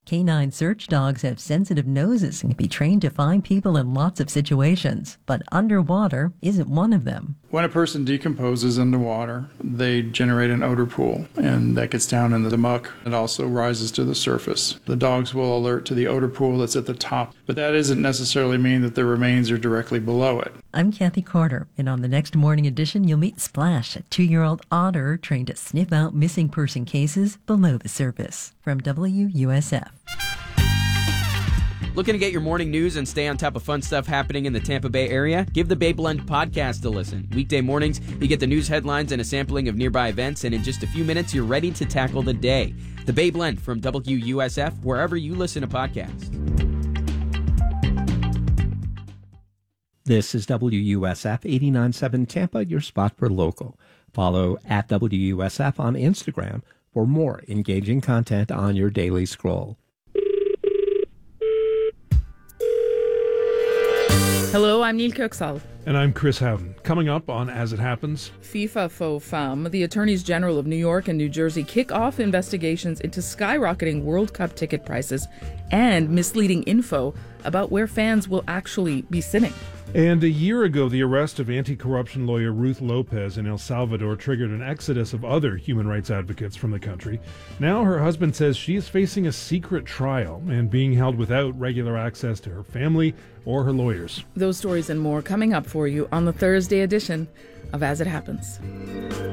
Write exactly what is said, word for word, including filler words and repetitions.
Canine search dogs have sensitive noses and can be trained to find people in lots of situations, but underwater isn't one of them. When a person decomposes underwater, they generate an odor pool, and that gets down into the muck. It also rises to the surface. The dogs will alert to the odor pool that's at the top, but that doesn't necessarily mean that the remains are directly below it. I'm Kathy Carter, and on the next Morning Edition, you'll meet Splash, a two-year-old otter trained to sniff out missing person cases below the surface. From W U S F. Looking to get your morning news and stay on top of fun stuff happening in the Tampa Bay area? Give the Bay Blend podcast a listen. Weekday mornings, you get the news headlines and a sampling of nearby events, and in just a few minutes, you're ready to tackle the day. The Bay Blend from W U S F, wherever you listen to podcasts. This is W U S F eighty-nine point seven Tampa, your spot for local. Follow at W U S F on Instagram for more engaging content on your daily scroll. Hello, I'm Neil Kirksall. And I'm Chris Howden. Coming up on As It Happens, FIFA Faux Femme, the Attorneys General of New York and New Jersey kick off investigations into skyrocketing World Cup ticket prices and misleading info about where fans will actually be sitting. And a year ago, the arrest of anti-corruption lawyer Ruth Lopez in El Salvador triggered an exodus of other human rights advocates from the country. Now her husband says she is facing a secret trial and being held without regular access to her family or her lawyers. Those stories and more coming up for you on the Thursday edition of As It Happens.